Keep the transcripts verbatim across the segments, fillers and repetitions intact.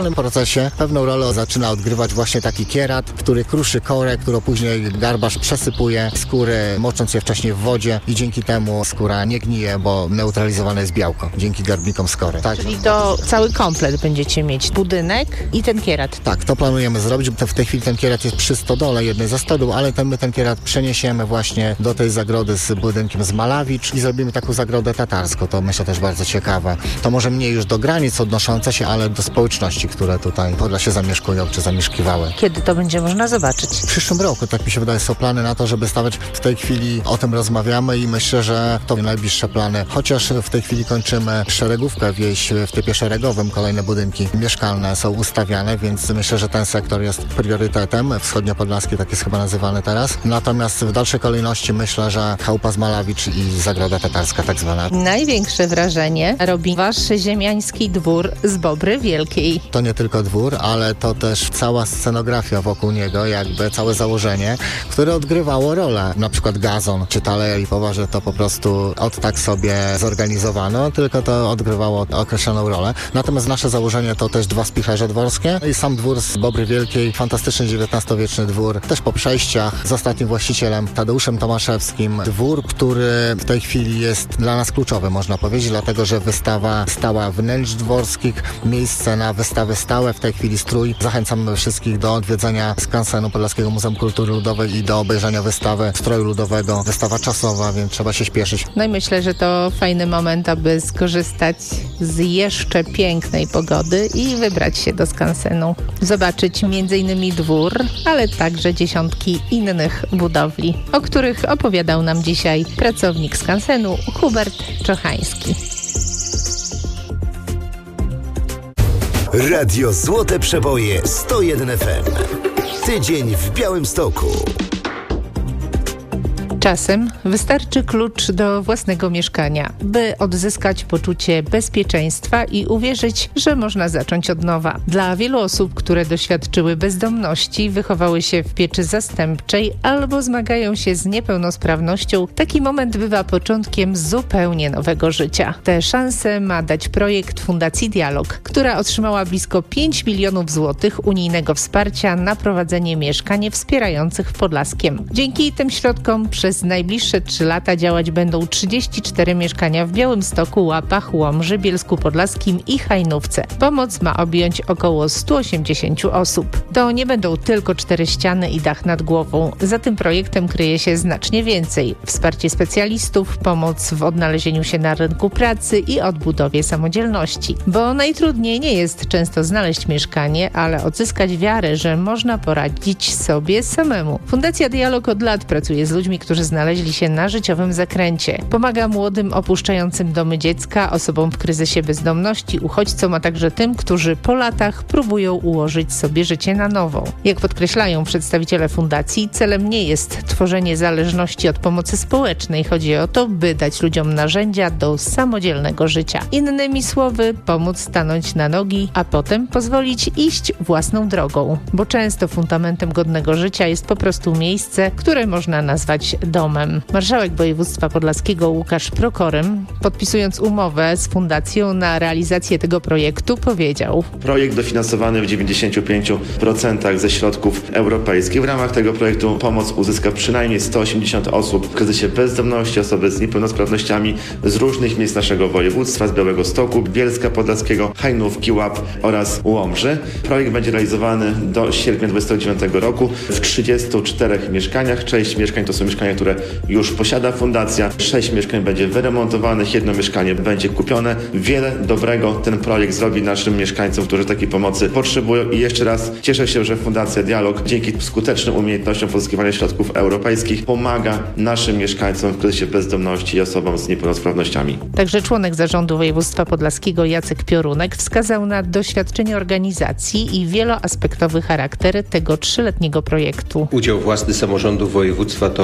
W tym procesie pewną rolę zaczyna odgrywać właśnie taki kierat, który kruszy korę, którą później garbarz przesypuje skóry, mocząc je wcześniej w wodzie i dzięki temu skóra nie gnije, bo neutralizowane jest białko dzięki garbnikom z kory. Tak. Czyli to cały komplet będziecie mieć, budynek i ten kierat. Tak, to planujemy zrobić, bo w tej chwili ten kierat jest przy stodole, jednej ze stodół, ale ten, my ten kierat przeniesiemy właśnie do tej zagrody z budynkiem z Malawicz i zrobimy taką zagrodę tatarską. To myślę też bardzo ciekawe. To może mniej już do granic odnoszące się, ale do społeczności, które tutaj Podlasie zamieszkują czy zamieszkiwały. Kiedy to będzie można zobaczyć? W przyszłym roku, tak mi się wydaje, są plany na to, żeby stawiać. W tej chwili o tym rozmawiamy i myślę, że to najbliższe plany. Chociaż w tej chwili kończymy szeregówkę wieś w typie szeregowym, kolejne budynki mieszkalne są ustawiane, więc myślę, że ten sektor jest priorytetem. Wschodniopodlaski tak jest chyba nazywany teraz. Natomiast w dalszej kolejności myślę, że chałupa z Malawicz i zagroda tatarska tak zwana. Największe wrażenie robi wasz ziemiański dwór z Bobry Wielkiej. To nie tylko dwór, ale to też cała scenografia wokół niego, jakby całe założenie, które odgrywało rolę. Na przykład gazon czy taleja lipowa, że to po prostu od tak sobie zorganizowano, tylko to odgrywało określoną rolę. Natomiast nasze założenie to też dwa spichlerze dworskie i sam dwór z Bobry Wielkiej, fantastyczny dziewiętnastowieczny dwór, też po przejściach z ostatnim właścicielem Tadeuszem Tomaszewskim. Dwór, który w tej chwili jest dla nas kluczowy, można powiedzieć, dlatego że wystawa stała wnętrz dworskich, miejsce na wystawy stałe, w tej chwili strój. Zachęcam wszystkich do odwiedzenia skansenu Podlaskiego Muzeum Kultury Ludowej i do obejrzenia wystawy stroju ludowego. Wystawa czasowa, więc trzeba się śpieszyć. No i myślę, że to fajny moment, aby skorzystać z jeszcze pięknej pogody i wybrać się do skansenu. Zobaczyć między innymi dwór, ale także dziesiątki innych budowli, o których opowiadał nam dzisiaj pracownik skansenu Hubert Czochański. Radio Złote Przeboje sto jeden F M. Tydzień w Białymstoku. Czasem wystarczy klucz do własnego mieszkania, by odzyskać poczucie bezpieczeństwa i uwierzyć, że można zacząć od nowa. Dla wielu osób, które doświadczyły bezdomności, wychowały się w pieczy zastępczej albo zmagają się z niepełnosprawnością, taki moment bywa początkiem zupełnie nowego życia. Tę szansę ma dać projekt Fundacji Dialog, która otrzymała blisko pięć milionów złotych unijnego wsparcia na prowadzenie mieszkań wspierających w Podlaskiem. Dzięki tym środkom przez Przez najbliższe trzy lata działać będą trzydzieści cztery mieszkania w Białymstoku, Łapach, Łomży, Bielsku Podlaskim i Hajnówce. Pomoc ma objąć około sto osiemdziesiąt osób. To nie będą tylko cztery ściany i dach nad głową. Za tym projektem kryje się znacznie więcej. Wsparcie specjalistów, pomoc w odnalezieniu się na rynku pracy i odbudowie samodzielności. Bo najtrudniej nie jest często znaleźć mieszkanie, ale odzyskać wiarę, że można poradzić sobie samemu. Fundacja Dialog od lat pracuje z ludźmi, którzy znaleźli się na życiowym zakręcie. Pomaga młodym opuszczającym domy dziecka, osobom w kryzysie bezdomności, uchodźcom, a także tym, którzy po latach próbują ułożyć sobie życie na nowo. Jak podkreślają przedstawiciele fundacji, celem nie jest tworzenie zależności od pomocy społecznej. Chodzi o to, by dać ludziom narzędzia do samodzielnego życia. Innymi słowy, pomóc stanąć na nogi, a potem pozwolić iść własną drogą. Bo często fundamentem godnego życia jest po prostu miejsce, które można nazwać domem. Marszałek województwa podlaskiego Łukasz Prokorym, podpisując umowę z fundacją na realizację tego projektu, powiedział: Projekt dofinansowany w dziewięćdziesięciu pięciu procentach ze środków europejskich. W ramach tego projektu pomoc uzyska przynajmniej sto osiemdziesiąt osób w kryzysie bezdomności, osoby z niepełnosprawnościami z różnych miejsc naszego województwa, z Białegostoku, Bielska Podlaskiego, Hajnówki, Łap oraz Łomży. Projekt będzie realizowany do sierpnia dwudziestego dziewiątego roku w trzydziestu czterech mieszkaniach. Część mieszkań to są mieszkania, które już posiada fundacja. Sześć mieszkań będzie wyremontowanych, jedno mieszkanie będzie kupione. Wiele dobrego ten projekt zrobi naszym mieszkańcom, którzy takiej pomocy potrzebują. I jeszcze raz cieszę się, że Fundacja Dialog dzięki skutecznym umiejętnościom pozyskiwania środków europejskich pomaga naszym mieszkańcom w kryzysie bezdomności i osobom z niepełnosprawnościami. Także członek zarządu województwa podlaskiego Jacek Piorunek wskazał na doświadczenie organizacji i wieloaspektowy charakter tego trzyletniego projektu. Udział własny samorządu województwa to około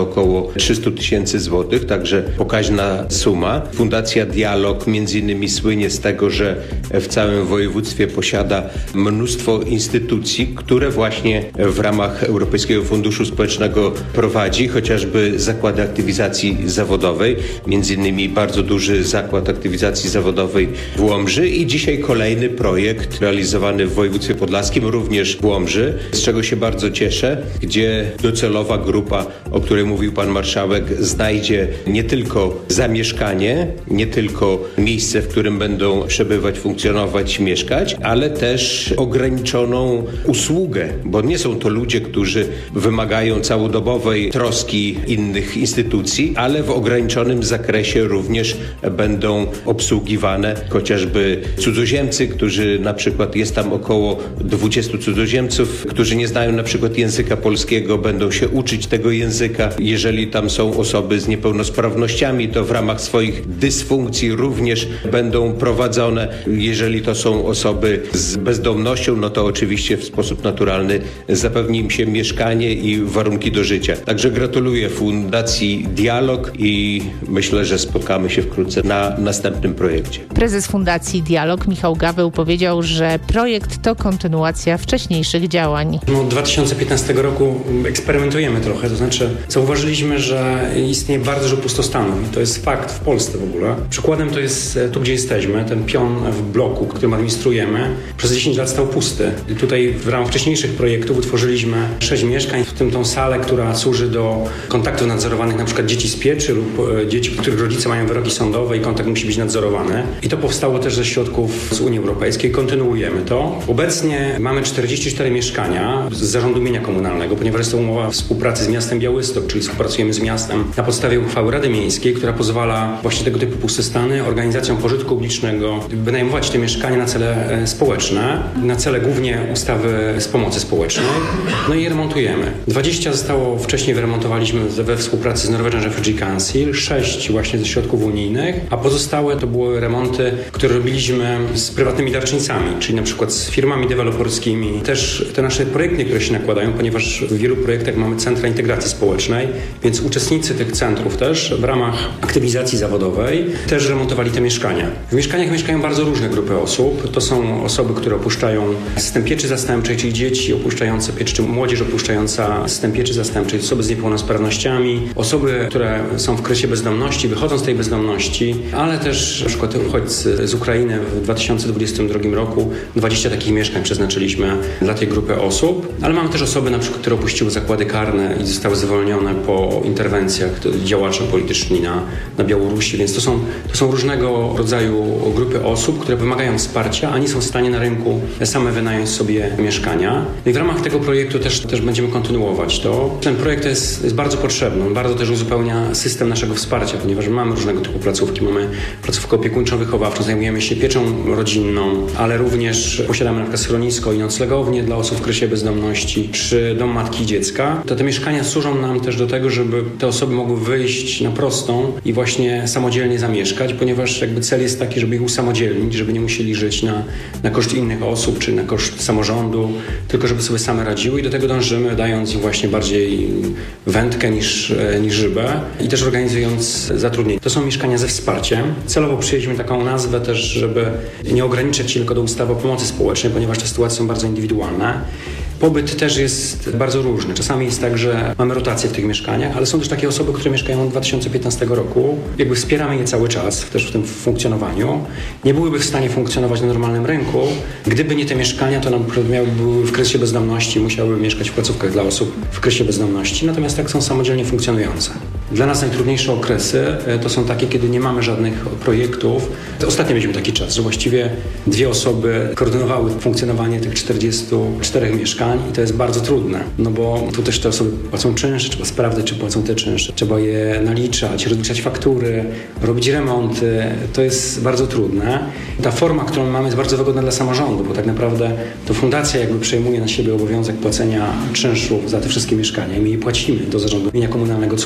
około trzysta tysięcy złotych, także pokaźna suma. Fundacja Dialog między innymi słynie z tego, że w całym województwie posiada mnóstwo instytucji, które właśnie w ramach Europejskiego Funduszu Społecznego prowadzi, chociażby zakłady aktywizacji zawodowej, między innymi bardzo duży zakład aktywizacji zawodowej w Łomży i dzisiaj kolejny projekt realizowany w województwie podlaskim, również w Łomży, z czego się bardzo cieszę, gdzie docelowa grupa, o której mówił pan marszałek, znajdzie nie tylko zamieszkanie, nie tylko miejsce, w którym będą przebywać, funkcjonować, mieszkać, ale też ograniczoną usługę, bo nie są to ludzie, którzy wymagają całodobowej troski innych instytucji, ale w ograniczonym zakresie również będą obsługiwane chociażby cudzoziemcy, którzy na przykład jest tam około dwudziestu cudzoziemców, którzy nie znają na przykład języka polskiego, będą się uczyć tego języka. Jeżeli tam są osoby z niepełnosprawnościami, to w ramach swoich dysfunkcji również będą prowadzone. Jeżeli to są osoby z bezdomnością, no to oczywiście w sposób naturalny zapewni im się mieszkanie i warunki do życia. Także gratuluję Fundacji Dialog i myślę, że spotkamy się wkrótce na następnym projekcie. Prezes Fundacji Dialog Michał Gaweł powiedział, że projekt to kontynuacja wcześniejszych działań. No, od dwa tysiące piętnastego roku eksperymentujemy trochę, to znaczy zauważyliśmy, że istnieje bardzo dużo pustostanów i to jest fakt w Polsce w ogóle. Przykładem to jest tu, gdzie jesteśmy, ten pion w bloku, którym administrujemy, przez dziesięć lat stał pusty. I tutaj w ramach wcześniejszych projektów utworzyliśmy sześć mieszkań, w tym tą salę, która służy do kontaktów nadzorowanych, na przykład dzieci z pieczy lub dzieci, których rodzice mają wyroki sądowe i kontakt musi być nadzorowany. I to powstało też ze środków z Unii Europejskiej. Kontynuujemy to. Obecnie mamy czterdzieści cztery mieszkania z zarządu mienia komunalnego, ponieważ jest to umowa współpracy z miastem Białystok, czyli współpracujemy z miastem na podstawie uchwały Rady Miejskiej, która pozwala właśnie tego typu pustostany organizacjom pożytku publicznego wynajmować te mieszkania na cele społeczne, na cele głównie ustawy z pomocy społecznej. No i je remontujemy. dwadzieścia zostało wcześniej wyremontowaliśmy we współpracy z Norwegian Refugee Council, sześć właśnie ze środków unijnych, a pozostałe to były remonty, które robiliśmy z prywatnymi darczyńcami, czyli na przykład z firmami deweloperskimi. Też te nasze projekty, które się nakładają, ponieważ w wielu projektach mamy centra integracji społecznej, więc uczestnicy tych centrów też w ramach aktywizacji zawodowej też remontowali te mieszkania. W mieszkaniach mieszkają bardzo różne grupy osób. To są osoby, które opuszczają system pieczy zastępczej, czyli dzieci opuszczające piecz, czy młodzież opuszczająca system pieczy zastępczej, osoby z niepełnosprawnościami, osoby, które są w kryzysie bezdomności, wychodzą z tej bezdomności, ale też na przykład uchodźcy z Ukrainy w dwa tysiące dwudziestym drugim roku dwadzieścia takich mieszkań przeznaczyliśmy dla tej grupy osób, ale mamy też osoby, na przykład, które opuściły zakłady karne i zostały zwolnione po interwencjach działaczy polityczni na, na Białorusi, więc to są, to są różnego rodzaju grupy osób, które wymagają wsparcia, a nie są w stanie na rynku same wynająć sobie mieszkania. I w ramach tego projektu też, też będziemy kontynuować to. Ten projekt jest, jest bardzo potrzebny, on bardzo też uzupełnia system naszego wsparcia, ponieważ mamy różnego typu placówki. Mamy placówkę opiekuńczo-wychowawczą, zajmujemy się pieczą rodzinną, ale również posiadamy na przykład schronisko i noclegownię dla osób w kryzysie bezdomności, czy dom matki i dziecka. To te mieszkania służą nam też do tego, żeby te osoby mogły wyjść na prostą i właśnie samodzielnie zamieszkać, ponieważ jakby cel jest taki, żeby ich usamodzielnić, żeby nie musieli żyć na, na koszt innych osób, czy na koszt samorządu, tylko żeby sobie same radziły i do tego dążymy, dając im właśnie bardziej wędkę niż, niż żybę i też organizując zatrudnienie. To są mieszkania ze wsparciem. Celowo przyjęliśmy taką nazwę też, żeby nie ograniczać się tylko do ustawy o pomocy społecznej, ponieważ te sytuacje są bardzo indywidualne. Pobyt też jest bardzo różny. Czasami jest tak, że mamy rotację w tych mieszkaniach, ale są też takie osoby, które mieszkają od dwa tysiące piętnastego roku. Jakby wspieramy je cały czas, też w tym funkcjonowaniu. Nie byłyby w stanie funkcjonować na normalnym rynku. Gdyby nie te mieszkania, to na przykład miałyby w kryzysie bezdomności, musiałyby mieszkać w placówkach dla osób w kryzysie bezdomności, natomiast tak są samodzielnie funkcjonujące. Dla nas najtrudniejsze okresy to są takie, kiedy nie mamy żadnych projektów. Ostatnio mieliśmy taki czas, że właściwie dwie osoby koordynowały funkcjonowanie tych czterdziestu czterech mieszkań i to jest bardzo trudne, no bo tu też te osoby płacą czynsze, trzeba sprawdzać, czy płacą te czynsze, trzeba je naliczać, rozliczać faktury, robić remonty. To jest bardzo trudne. Ta forma, którą mamy, jest bardzo wygodna dla samorządu, bo tak naprawdę to fundacja jakby przejmuje na siebie obowiązek płacenia czynszów za te wszystkie mieszkania i my je płacimy do zarządu mienia komunalnego co miesiąc,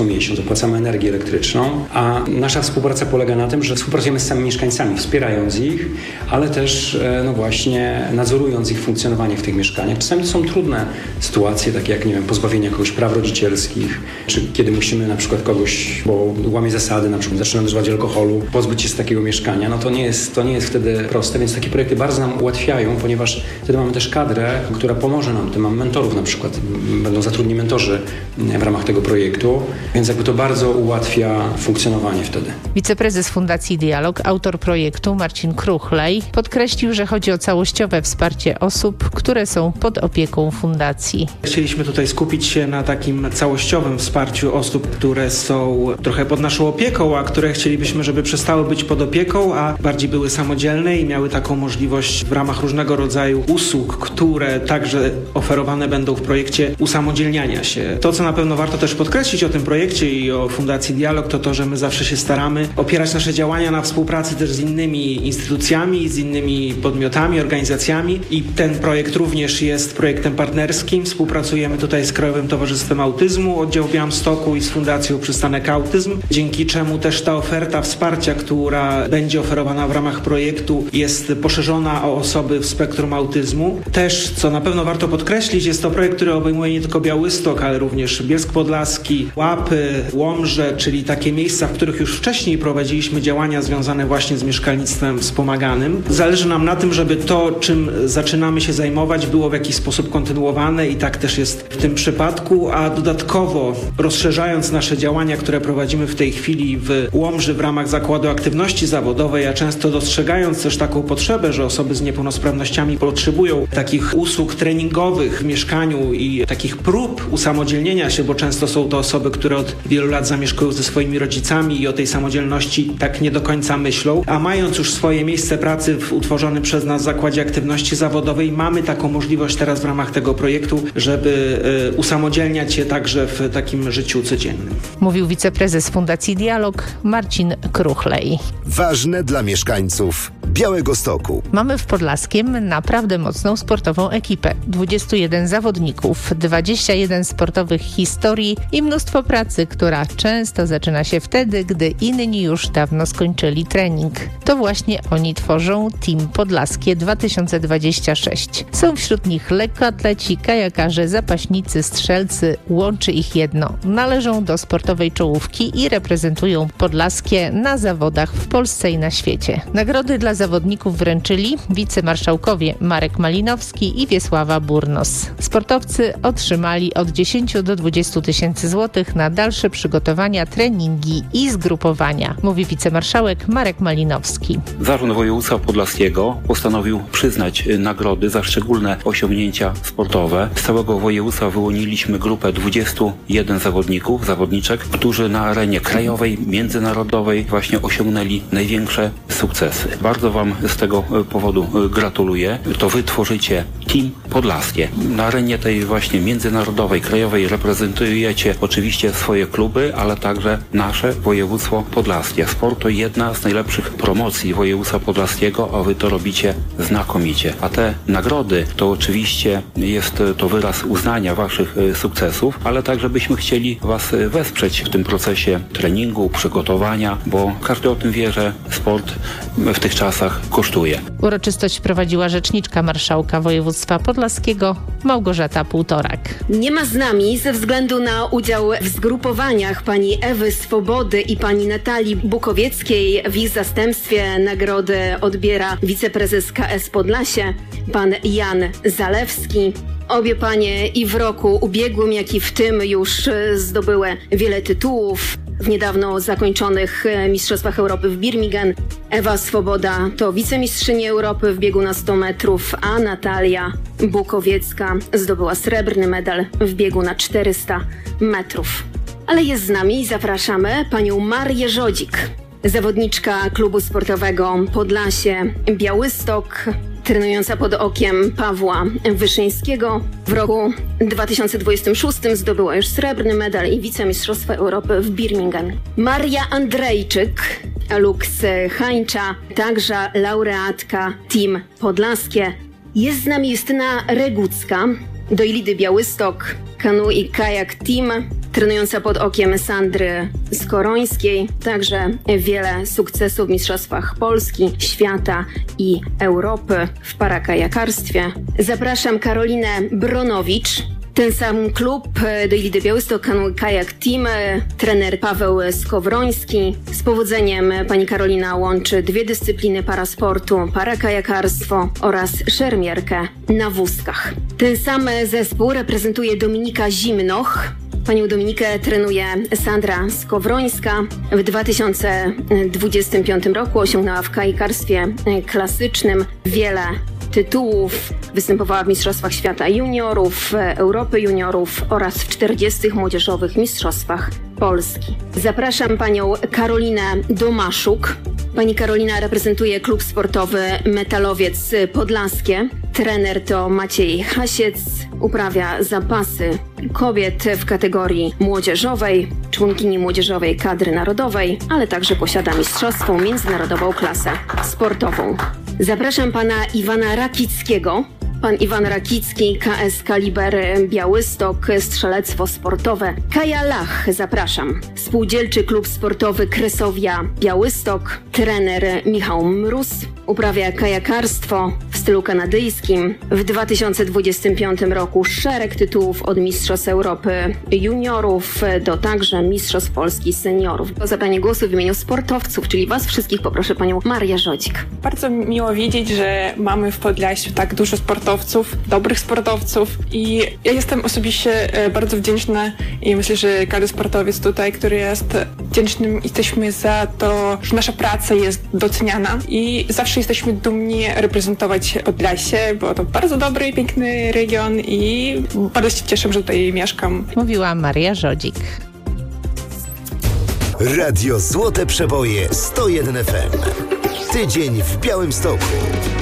opłacamy energię elektryczną, a nasza współpraca polega na tym, że współpracujemy z samymi mieszkańcami, wspierając ich, ale też no właśnie nadzorując ich funkcjonowanie w tych mieszkaniach. Czasami to są trudne sytuacje, takie jak, nie wiem, pozbawienie kogoś praw rodzicielskich, czy kiedy musimy na przykład kogoś, bo łamie zasady, na przykład zaczyna używać alkoholu, pozbyć się z takiego mieszkania, no to nie jest, to nie jest wtedy proste, więc takie projekty bardzo nam ułatwiają, ponieważ wtedy mamy też kadrę, która pomoże nam, tym mamy mentorów na przykład, będą zatrudnieni mentorzy w ramach tego projektu, więc jakby to bardzo ułatwia funkcjonowanie wtedy. Wiceprezes Fundacji Dialog, autor projektu Marcin Kruchlej podkreślił, że chodzi o całościowe wsparcie osób, które są pod opieką fundacji. Chcieliśmy tutaj skupić się na takim całościowym wsparciu osób, które są trochę pod naszą opieką, a które chcielibyśmy, żeby przestały być pod opieką, a bardziej były samodzielne i miały taką możliwość w ramach różnego rodzaju usług, które także oferowane będą w projekcie usamodzielniania się. To, co na pewno warto też podkreślić o tym projekcie i o Fundacji Dialog, to to, że my zawsze się staramy opierać nasze działania na współpracy też z innymi instytucjami, z innymi podmiotami, organizacjami i ten projekt również jest projektem partnerskim. Współpracujemy tutaj z Krajowym Towarzystwem Autyzmu, oddział w Białymstoku i z Fundacją Przystanek Autyzm, dzięki czemu też ta oferta wsparcia, która będzie oferowana w ramach projektu, jest poszerzona o osoby w spektrum autyzmu. Też, co na pewno warto podkreślić, jest to projekt, który obejmuje nie tylko Białystok, ale również Bielsk Podlaski, Łapy, Łomże, czyli takie miejsca, w których już wcześniej prowadziliśmy działania związane właśnie z mieszkalnictwem wspomaganym. Zależy nam na tym, żeby to, czym zaczynamy się zajmować, było w jakiś sposób kontynuowane i tak też jest w tym przypadku, a dodatkowo rozszerzając nasze działania, które prowadzimy w tej chwili w Łomży w ramach Zakładu Aktywności Zawodowej, a często dostrzegając też taką potrzebę, że osoby z niepełnosprawnościami potrzebują takich usług treningowych w mieszkaniu i takich prób usamodzielnienia się, bo często są to osoby, które od wielu lat zamieszkują ze swoimi rodzicami i o tej samodzielności tak nie do końca myślą, a mając już swoje miejsce pracy w utworzonym przez nas Zakładzie Aktywności Zawodowej, mamy taką możliwość teraz w ramach tego projektu, żeby y, usamodzielniać się także w takim życiu codziennym. Mówił wiceprezes Fundacji Dialog Marcin Kruchlej. Ważne dla mieszkańców Białegostoku. Mamy w Podlaskiem naprawdę mocną sportową ekipę. dwudziestu jeden zawodników, dwadzieścia jeden sportowych historii i mnóstwo pracy, która często zaczyna się wtedy, gdy inni już dawno skończyli trening. To właśnie oni tworzą Team Podlaskie dwa tysiące dwadzieścia sześć. Są wśród nich lekkoatleci, kajakarze, zapaśnicy, strzelcy. Łączy ich jedno. Należą do sportowej czołówki i reprezentują Podlaskie na zawodach w Polsce i na świecie. Nagrody dla zawodników wręczyli wicemarszałkowie Marek Malinowski i Wiesława Burnos. Sportowcy otrzymali od dziesięciu do dwudziestu tysięcy złotych na dalsze przygotowania, treningi i zgrupowania, mówi wicemarszałek Marek Malinowski. Zarząd Województwa Podlaskiego postanowił przyznać nagrody za szczególne osiągnięcia sportowe. Z całego województwa wyłoniliśmy grupę dwudziestu jeden zawodników, zawodniczek, którzy na arenie krajowej, międzynarodowej właśnie osiągnęli największe sukcesy. Bardzo Wam z tego powodu gratuluję. To Wy tworzycie Team Podlaskie. Na arenie tej właśnie międzynarodowej, krajowej reprezentujecie oczywiście swoje kluby, ale także nasze województwo podlaskie. Sport to jedna z najlepszych promocji województwa podlaskiego, a Wy to robicie znakomicie. A te nagrody to oczywiście jest to wyraz uznania Waszych sukcesów, ale także byśmy chcieli Was wesprzeć w tym procesie treningu, przygotowania, bo każdy o tym wie, że sport w tych czasach kosztuje. Uroczystość prowadziła rzeczniczka marszałka województwa podlaskiego Małgorzata Półtorak. Nie ma z nami ze względu na udział w zgrupowaniach pani Ewy Swobody i pani Natalii Bukowieckiej. W ich zastępstwie nagrodę odbiera wiceprezes K S Podlasie, pan Jan Zalewski. Obie panie i w roku ubiegłym, jak i w tym już zdobyły wiele tytułów w niedawno zakończonych Mistrzostwach Europy w Birmingham. Ewa Swoboda to wicemistrzyni Europy w biegu na sto metrów, a Natalia Bukowiecka zdobyła srebrny medal w biegu na czterysta metrów. Ale jest z nami i zapraszamy panią Marię Żodzik, zawodniczka klubu sportowego Podlasie Białystok, trenująca pod okiem Pawła Wyszyńskiego. W roku dwa tysiące dwudziestym szóstym zdobyła już srebrny medal i wicemistrzostwa Europy w Birmingham. Maria Andrejczyk, Lux Hańcza, także laureatka Team Podlaskie. Jest z nami Justyna Regucka, do Ilidy Białystok, kanu i kajak team. trenująca pod okiem Sandry Skorońskiej. Także wiele sukcesów w Mistrzostwach Polski, świata i Europy w parakajakarstwie. Zapraszam Karolinę Bronowicz. Ten sam klub do Ilidy Białystok Canoe Kayak Team, trener Paweł Skowroński. Z powodzeniem pani Karolina łączy dwie dyscypliny parasportu, parakajakarstwo oraz szermierkę na wózkach. Ten sam zespół reprezentuje Dominika Zimnoch. Panią Dominikę trenuje Sandra Skowrońska. W dwa tysiące dwudziestym piątym roku osiągnęła w kajakarstwie klasycznym wiele tytułów. Występowała w Mistrzostwach Świata Juniorów, Europy Juniorów oraz w czterdziestych Młodzieżowych Mistrzostwach Polski. Zapraszam panią Karolinę Domaszuk. Pani Karolina reprezentuje klub sportowy Metalowiec Podlaskie. Trener to Maciej Hasiec. Uprawia zapasy kobiet w kategorii młodzieżowej, członkini młodzieżowej kadry narodowej, ale także posiada mistrzowską międzynarodową klasę sportową. Zapraszam pana Iwana Rakickiego. Pan Iwan Rakicki, K S Kaliber Białystok, strzelectwo sportowe Kaja Lach, zapraszam. Spółdzielczy klub sportowy Kresowia Białystok, trener Michał Mróz, uprawia kajakarstwo w stylu kanadyjskim. W dwa tysiące dwudziestym piątym roku szereg tytułów od Mistrzostw Europy Juniorów do także Mistrzostw Polski Seniorów. O zabranie głosu w imieniu sportowców, czyli was wszystkich, poproszę panią Marię Żodzik. Bardzo miło wiedzieć, że mamy w Podlasiu tak dużo sportowców, dobrych sportowców i ja jestem osobiście bardzo wdzięczna i myślę, że każdy sportowiec tutaj, który jest wdzięcznym, jesteśmy za to, że nasza praca jest doceniana i zawsze jesteśmy dumni reprezentować Podlasie, bo to bardzo dobry i piękny region i bardzo się cieszę, że tutaj mieszkam. Mówiła Maria Żodzik. Radio Złote Przeboje sto jeden F M. Tydzień w Białymstoku.